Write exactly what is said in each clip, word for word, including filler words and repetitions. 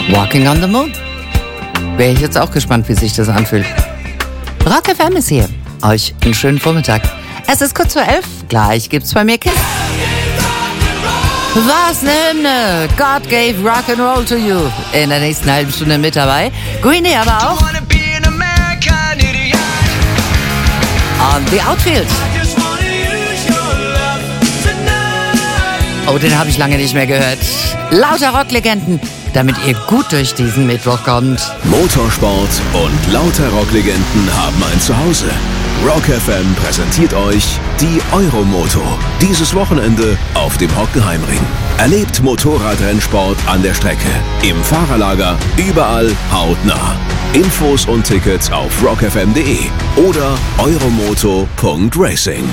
Walking on the Moon. Wäre ich jetzt auch gespannt, wie sich das anfühlt. Rock F M ist hier. Euch einen schönen Vormittag. Es ist kurz vor elf. Gleich gibt's bei mir Kiss. Was ne Hymne. God gave rock and roll to you. In der nächsten halben Stunde mit dabei. Green Day aber auch. On the Outfield. Oh, den habe ich lange nicht mehr gehört. Lauter Rocklegenden, damit ihr gut durch diesen Mittwoch kommt. Motorsport und lauter Rocklegenden haben ein Zuhause. Rock F M präsentiert euch die Euromoto. Dieses Wochenende auf dem Hockenheimring. Erlebt Motorradrennsport an der Strecke, im Fahrerlager, überall hautnah. Infos und Tickets auf rock f m punkt d e oder euromoto punkt racing.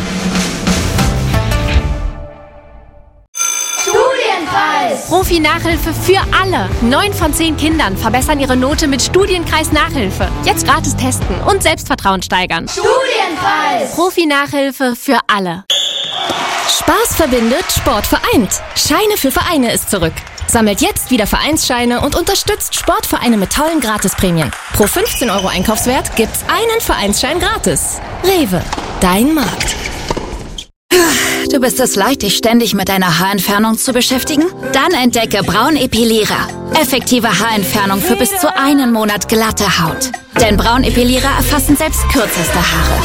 Profi-Nachhilfe für alle. Neun von zehn Kindern verbessern ihre Note mit Studienkreis-Nachhilfe. Jetzt gratis testen und Selbstvertrauen steigern. Studienkreis! Profi-Nachhilfe für alle. Spaß verbindet, Sport vereint. Scheine für Vereine ist zurück. Sammelt jetzt wieder Vereinsscheine und unterstützt Sportvereine mit tollen Gratisprämien. Pro fünfzehn Euro Einkaufswert gibt's einen Vereinsschein gratis. Rewe, dein Markt. Du bist es leid, dich ständig mit deiner Haarentfernung zu beschäftigen? Dann entdecke Braun Epilierer. Effektive Haarentfernung für bis zu einen Monat glatte Haut. Denn Braun Epilierer erfassen selbst kürzeste Haare.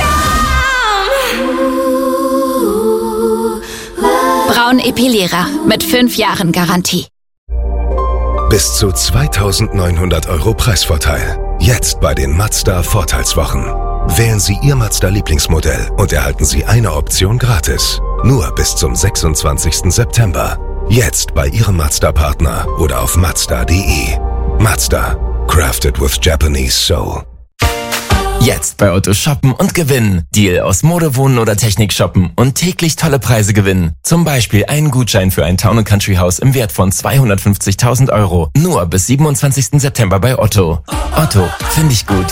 Braun Epilierer mit fünf Jahren Garantie. Bis zu zweitausendneunhundert Euro Preisvorteil. Jetzt bei den Mazda Vorteilswochen. Wählen Sie Ihr Mazda-Lieblingsmodell und erhalten Sie eine Option gratis. Nur bis zum sechsundzwanzigsten September. Jetzt bei Ihrem Mazda-Partner oder auf mazda punkt de. Mazda. Crafted with Japanese Soul. Jetzt bei Otto shoppen und gewinnen. Deal aus Mode, Wohnen oder Technik shoppen und täglich tolle Preise gewinnen. Zum Beispiel einen Gutschein für ein Town and Country Haus im Wert von zweihundertfünfzigtausend Euro. Nur bis siebenundzwanzigsten September bei Otto. Otto, finde ich gut.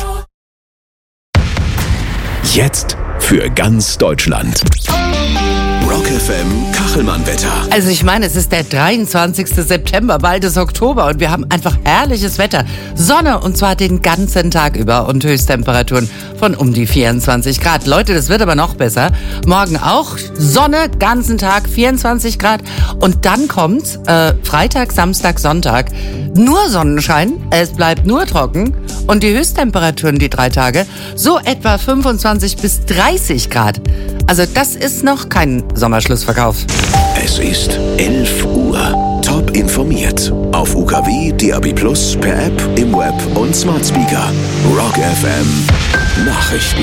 Jetzt für ganz Deutschland. Rock F M Kachelmann-Wetter. Also ich meine, es ist der dreiundzwanzigste September, bald ist Oktober und wir haben einfach herrliches Wetter. Sonne und zwar den ganzen Tag über und Höchsttemperaturen von um die vierundzwanzig Grad. Leute, das wird aber noch besser. Morgen auch Sonne, ganzen Tag vierundzwanzig Grad und dann kommt äh, Freitag, Samstag, Sonntag nur Sonnenschein, es bleibt nur trocken und die Höchsttemperaturen die drei Tage so etwa fünfundzwanzig bis dreißig Grad. Also das ist noch kein Sommerschlussverkauf. Es ist elf Uhr. Top informiert. Auf U K W, D A B plus, per App, im Web und Smart Speaker. Rock F M Nachrichten.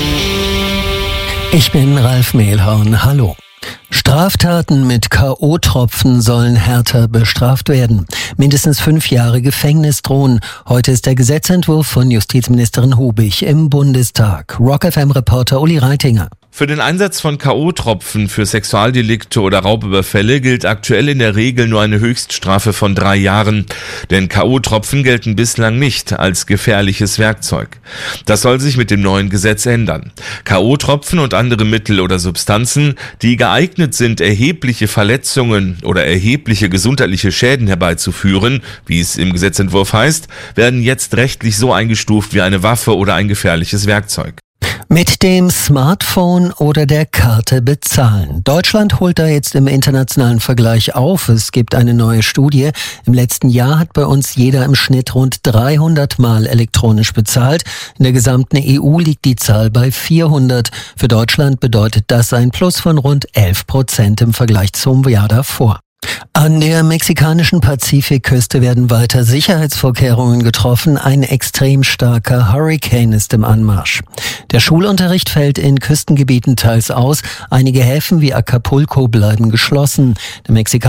Ich bin Ralf Mehlhorn. Hallo. Straftaten mit K O-Tropfen sollen härter bestraft werden. Mindestens fünf Jahre Gefängnis drohen. Heute ist der Gesetzentwurf von Justizministerin Hubig im Bundestag. Rock F M-Reporter Uli Reitinger. Für den Einsatz von K O-Tropfen für Sexualdelikte oder Raubüberfälle gilt aktuell in der Regel nur eine Höchststrafe von drei Jahren. Denn K O-Tropfen gelten bislang nicht als gefährliches Werkzeug. Das soll sich mit dem neuen Gesetz ändern. K O-Tropfen und andere Mittel oder Substanzen, die geeignet sind, erhebliche Verletzungen oder erhebliche gesundheitliche Schäden herbeizuführen, wie es im Gesetzentwurf heißt, werden jetzt rechtlich so eingestuft wie eine Waffe oder ein gefährliches Werkzeug. Mit dem Smartphone oder der Karte bezahlen. Deutschland holt da jetzt im internationalen Vergleich auf. Es gibt eine neue Studie. Im letzten Jahr hat bei uns jeder im Schnitt rund dreihundert Mal elektronisch bezahlt. In der gesamten E U liegt die Zahl bei vierhundert. Für Deutschland bedeutet das ein Plus von rund elf Prozent im Vergleich zum Jahr davor. An der mexikanischen Pazifikküste werden weiter Sicherheitsvorkehrungen getroffen. Ein extrem starker Hurrikan ist im Anmarsch. Der Schulunterricht fällt in Küstengebieten teils aus. Einige Häfen wie Acapulco bleiben geschlossen. Der Mexikaner